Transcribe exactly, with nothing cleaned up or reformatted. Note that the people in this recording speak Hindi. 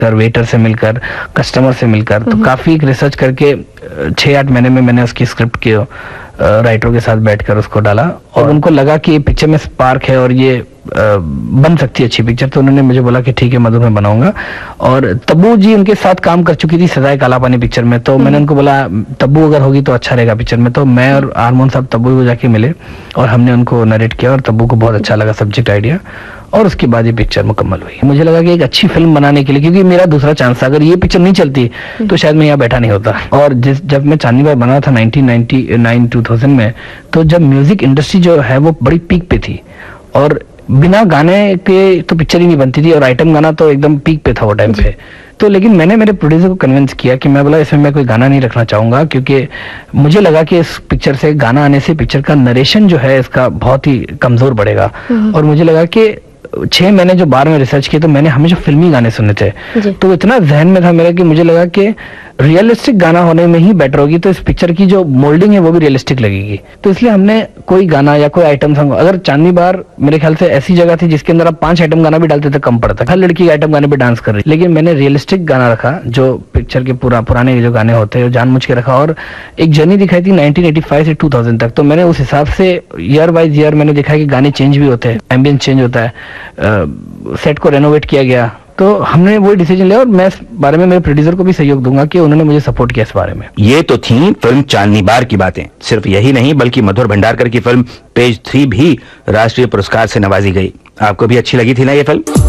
वेटर से मिलकर, कस्टमर से मिलकर, तो काफी रिसर्च करके छह आठ महीने में मैंने उसकी स्क्रिप्ट के राइटरों के साथ बैठकर उसको डाला और उनको लगा कि ये पिक्चर में स्पार्क है और ये आ, बन सकती है अच्छी पिक्चर, तो उन्होंने मुझे बोला कि ठीक है मधुर मैं बनाऊंगा। और तब्बू जी उनके साथ काम कर चुकी थी सजाए काला पानी पिक्चर में, तो मैंने उनको बोला तब्बू अगर होगी तो अच्छा रहेगा पिक्चर में। तो मैं और हारमोन साहब तब्बू को जाके मिले और हमने उनको नरेट किया और तब्बू को बहुत अच्छा लगा सब्जेक्ट आइडिया, और उसके बाद ये पिक्चर मुकम्मल हुई। मुझे लगा कि एक अच्छी फिल्म बनाने के लिए, क्योंकि मेरा दूसरा चांस था, अगर ये पिक्चर नहीं चलती तो शायद मैं यहाँ बैठा नहीं होता। और जिस जब मैं चांदनी बार बना था nineteen ninety nine two thousand में, तो जब म्यूजिक इंडस्ट्री जो है वो बड़ी पीक पे थी और बिना गाने के तो पिक्चर ही नहीं बनती थी, और आइटम गाना तो एकदम पीक पे था वो टाइम पे। तो लेकिन मैंने मेरे प्रोड्यूसर को कन्विंस किया कि मैं बोला इसमें मैं कोई गाना नहीं रखना चाहूंगा, क्योंकि मुझे लगा कि इस पिक्चर से गाना आने से पिक्चर का नरेशन जो है इसका बहुत ही कमजोर बढ़ेगा। और मुझे लगा कि छह महीने जो बार में रिसर्च किए तो मैंने हमेशा फिल्मी गाने सुने थे, तो इतना जहन में था मेरे कि मुझे लगा कि रियलिस्टिक गाना होने में ही बेटर होगी, तो इस पिक्चर की जो मोल्डिंग है वो भी रियलिस्टिक लगेगी। तो इसलिए हमने कोई गाना या कोई आइटम सॉन्ग, अगर चांदनी बार मेरे ख्याल से ऐसी जगह थी जिसके अंदर आप पांच आइटम गाना भी डालते थे कम पड़ता, हर लड़की आइटम गाने पे डांस कर रही, लेकिन मैंने रियलिस्टिक गाना रखा जो पिक्चर के पूरा पुराने जो गाने होते हैं जानबूझ के रखा, और एक जर्नी दिखाई थी नाइनटीन एटी फाइव से टू थाउज़ेंड तक। तो मैंने उस हिसाब से ईयर बाय ईयर मैंने देखा कि गाने चेंज भी होते हैं, एम्बियंस चेंज होता है, सेट को रेनोवेट किया गया। तो हमने वही डिसीजन लिया और मैं इस बारे में मेरे प्रोड्यूसर को भी सहयोग दूंगा कि उन्होंने मुझे सपोर्ट किया इस बारे में। ये तो थी फिल्म चांदनी बार की बातें। सिर्फ यही नहीं बल्कि मधुर भंडारकर की फिल्म पेज थ्री भी राष्ट्रीय पुरस्कार से नवाजी गई। आपको भी अच्छी लगी थी ना ये फिल्म?